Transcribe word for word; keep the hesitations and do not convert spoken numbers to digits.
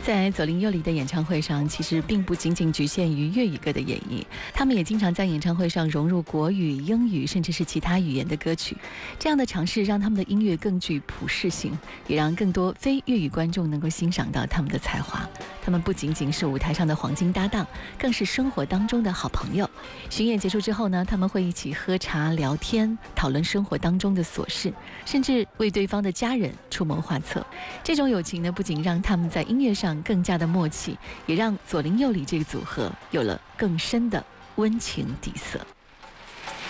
在左邻右里的演唱会上，其实并不仅仅局限于粤语歌的演绎，他们也经常在演唱会上融入国语、英语，甚至是其他语言的歌曲。这样的尝试让他们的音乐更具普适性，也让更多非粤语观众能够欣赏到他们的才华。他们不仅仅是舞台上的黄金搭档，更是生活当中的好朋友。巡演结束之后呢，他们会一起喝茶聊天，讨论生活当中的琐事，甚至为对方的家人出谋划策。这种友情呢，不仅让他们在音乐上更加的默契，也让左邻右里这个组合有了更深的温情底色。